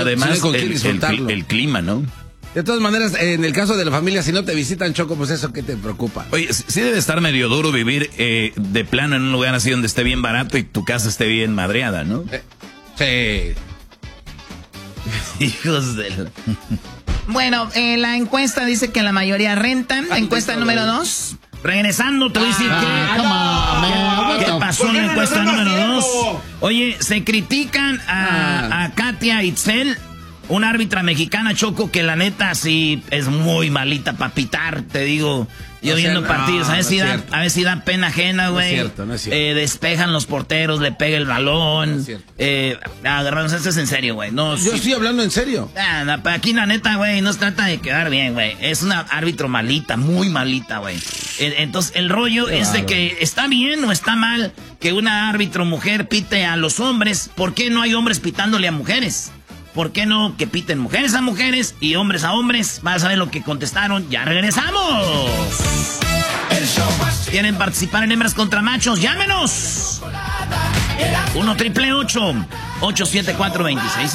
además el clima, ¿no? De todas maneras, en el caso de la familia, si no te visitan, Choco, pues eso, ¿qué te preocupa? Oye, sí debe estar medio duro vivir de plano en un lugar así donde esté bien barato y tu casa esté bien madreada, ¿no? Sí. Hijos de la... Bueno, la encuesta dice que la mayoría rentan. Encuesta número 2. Regresando, te voy a decir ¿qué pasó en la encuesta número 2? Oye, se critican a Katia Itzel, una árbitra mexicana, Choco, que la neta sí es muy malita para pitar, te digo. Yo viendo partidos, a ver si da pena ajena, güey. No es cierto. Despejan los porteros, le pega el balón. Agarramos, esto es en serio, güey. No, yo estoy hablando en serio. Aquí la neta, güey, no se trata de quedar bien, güey. Es una árbitro malita, muy malita, güey. Entonces, el rollo es de que está bien o está mal que una árbitro mujer pite a los hombres. ¿Por qué no hay hombres pitándole a mujeres? ¿Por qué no que piten mujeres a mujeres y hombres a hombres? Vas a ver lo que contestaron. ¡Ya regresamos! ¿Quieren participar en hembras contra machos? ¡Llámenos! 1-888-874-26